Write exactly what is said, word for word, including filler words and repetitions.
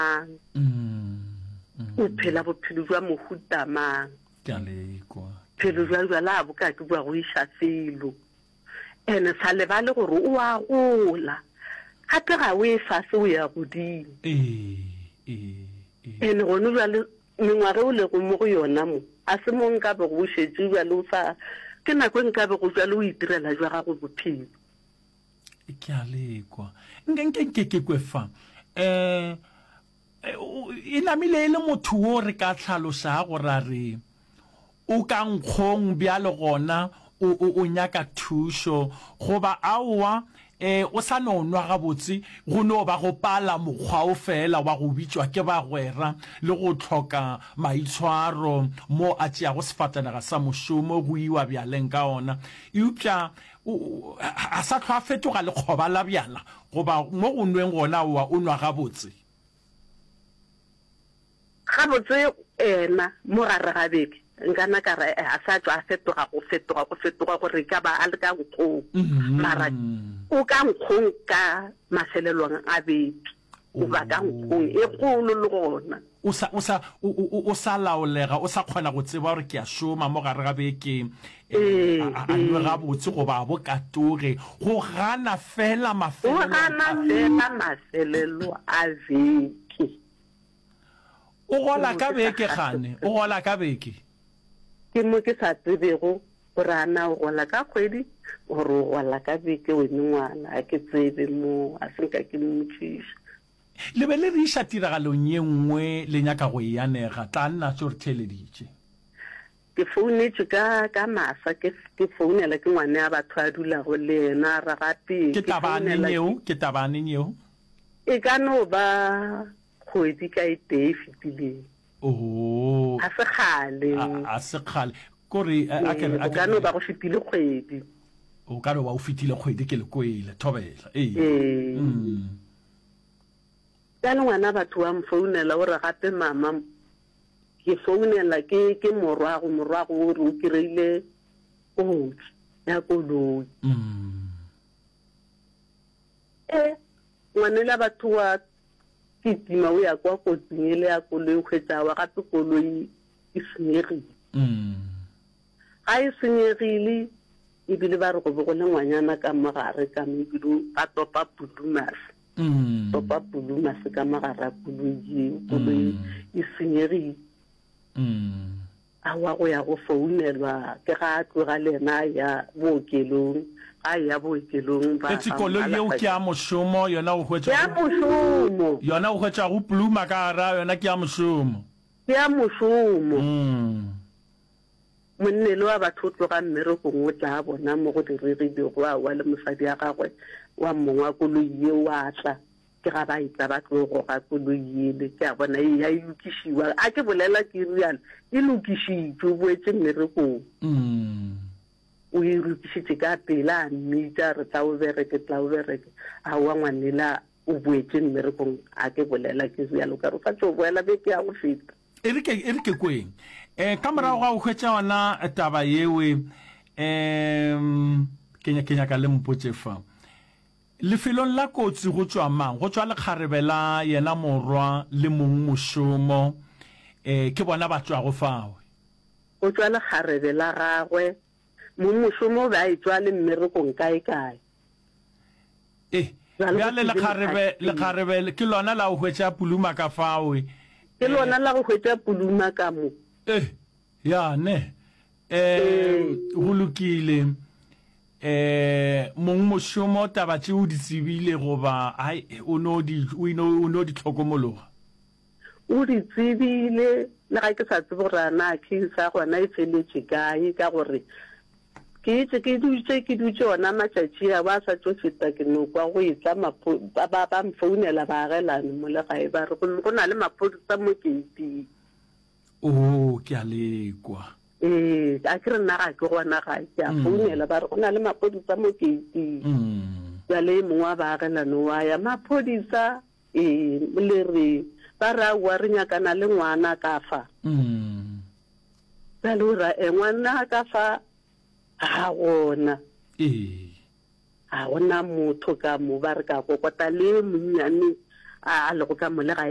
o phela bophelo jwa mohuta mang ke a le kwa phelo jwa jwa la boka ke bua go isha felo ene sa lebale gore o a gola gape ga o e fase o ya godimo eh eh ene go no jwa le mengware o le go mo go yona mo a se mo nka be go shetse jwa le o fa ke nako nka be go jwa le o itirela jwa ga go bophelo ke a le kwa ngenke ke ke kwefa eh ina mile le motho o re ka tlhalosa go ra re o ka nkgong bya le gona o o nyaka thuso goba aowa eh o sa no nwa ga botse go no ba go pala mokgwa o fela wa go bitswa ke ba gwera le go tlhoka maitshwaro mo a tšea go sefatana ga sa moshomo go iwa bya lenka ona eupša a sa tlhwa fetoga le khoba la byala goba mo go nweng gona wa o nwa ga botse ga botse ena mo gare ga beke nkana ka re a sa tswa fetoga go fetoga go fetoga gore ka ba a le ka go mara o ka nkgong ka mafelelong a beke o ba ka nkgong e kgolo le gona o sa o sa o sa laolega o sa kgona go tseba gore ke a shoma mo gare ga beke a nwe ga botse go ba bo katoge go gana fela mafelelo go gana fela mafelelo a beke o gola ka beke gane o gola ka beke ke mo ke sa tsebego gore ana o gola ka kgwedi gore o gola ka beke o ngwana a ke tsebe mo a se nka ke mmotšiša le be le re iša tiragalong ye nngwe le nyaka go eyanega tla nna tse re theleditše ke founetše ka ka masa ke ke founela ke ngwane a batho a dulago le ena ra gape ke tabane nyeo ke tabane nyeo e ka no ba kgwedi ka e tee fetileng oh a se khale a se khale kore a ke a ka no ba go fitile kgwedi o ka no ba o fitile kgwedi ke le koile thobela eh mm ya le ngwana batho wa mfounela o re gape mama ke founela ke ke morwago morwago o re o kireile o ya koloi mm eh ngwanela batho wa kitima o ya kwa kotsing ile ya koloi o kgetsa wa gape koloi e senyegile mm ga e senyegile e bile ba re go bo go le ngwanyana ka mogare ka mebilo ba topa pudumas mm topa pudumas ka mogare a koloi koloi e senyegile mm a wa go ya go founelwa ke ga tloga lena ya bookelong a ya bookelong ba ke koloi yeo ke a moshomo yona o hwetša ya moshomo yona o hwetša go pluma ka ra yona ke a moshomo ke a moshomo mm monnelo wa batho tloga mmerekong o tla bona mo go diregilego a wa le mosadi ya gagwe wa mongwe wa koloi ye wa tla ke ga ba itla ba tlo go ga koloi ile ke a bona e ya ilukishiwa a ke bolela ke rialo e lokishitse o boetse mmerekong mm o e lokishitse ka pela mmitsa re tla o bereke tla o bereke a wa ngwanela o boetse mmerekong a ke bolela ke rialo ka re fa tso boela be ke a go feta erike erike kweng eh kamera ga o hwetša ona taba yewe em kenya kenya ka le mpotse fa lefelong la kotsi go tswa mang go tswa le kgarebela yena morwa le mong moshomo eh ke bona ba tswa go fawe o tswa le kgarebela gagwe mo moshomo ba e tswa le mmerekong kae kae eh ya le kgarebe le kgarebe ke lona la o hwetša puluma ka fawe ke lona la go hwetša puluma ka mo eh ya ne eh go lokile eh mong moshomo taba tše o di tsebile goba ai o no di o no di tlhokomologa o di tsebile le ga ke sa tsebo rana ke sa gona e feletše kae ka gore ke itse ke dutse ke dutse ona matšatši a ba sa tšo feta ke no kwa go itla ba ba mfounela ba gelane mo le gae ba re go na le maphodisa mo keiting oh ke a lekwa eh a ke re nna ga ke gona ga ke a founela ba re go na le maphodisa mo keiting mm ya le mongwe ba gelane wa ya maphodisa eh le re ba ra wa re nyakana le ngwana ka fa mm ba le ra e ngwana ka fa ha gona eh ha gona motho ka mo ba re ka kokota le monnyane a le go ka mo le ga